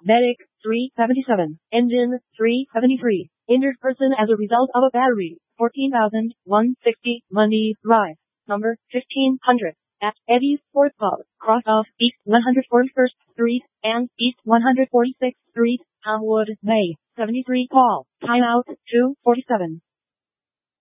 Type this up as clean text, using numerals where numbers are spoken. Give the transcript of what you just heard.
Medic, 377. Engine, 373. Injured person as a result of a battery, 14,160. Money, Drive. Number, 1500. At Eddie's Sports Pub, cross off East 141st Street and East 146th Street, Homewood, May. 73. Call. Timeout, 2:47.